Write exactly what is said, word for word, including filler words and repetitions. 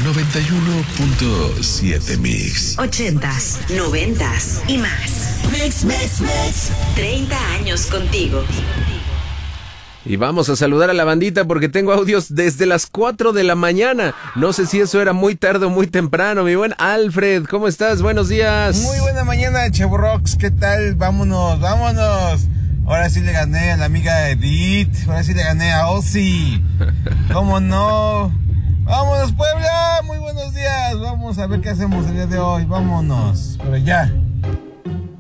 noventa y uno punto siete Mix. Ochentas, noventas y más. Mix, mix, mix. treinta años contigo. Y vamos a saludar a la bandita porque tengo audios desde las cuatro de la mañana. No sé si eso era muy tarde o muy temprano. Mi buen Alfred, ¿cómo estás? Buenos días. Muy buena mañana, Cheburrox. ¿Qué tal? Vámonos, vámonos. Ahora sí le gané a la amiga Edith. Ahora sí le gané a Ozzy. ¿Cómo no? Vámonos, Puebla. Muy buenos días. Vamos a ver qué hacemos el día de hoy. Vámonos. Pero ya.